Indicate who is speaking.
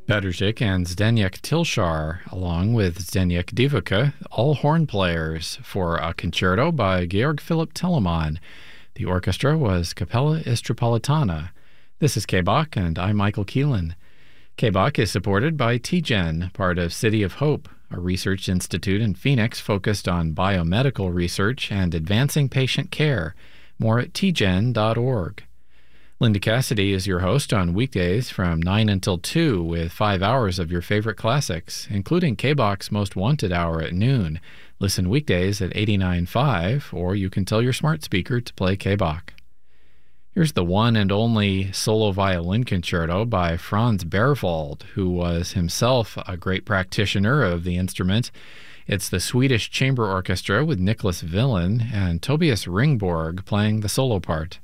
Speaker 1: Bedřich and Zdeněk Tilshar, along with Zdeněk Divočka, all horn players, for a concerto by Georg Philipp Telemann. The orchestra was Capella Istropolitana. This is K-Bach, and I'm Michael Keelan. K-Bach is supported by TGen, part of City of Hope, a research institute in Phoenix focused on biomedical research and advancing patient care. More at tgen.org. Linda Cassidy is your host on weekdays from 9 until 2 with 5 hours of your favorite classics, including K-Bach's Most Wanted Hour at noon. Listen weekdays at 89.5, or you can tell your smart speaker to play K-Bach. Here's the one and only solo violin concerto by Franz Berwald, who was himself a great practitioner of the instrument. It's the Swedish Chamber Orchestra with Nicholas Wilin and Tobias Ringborg playing the solo part.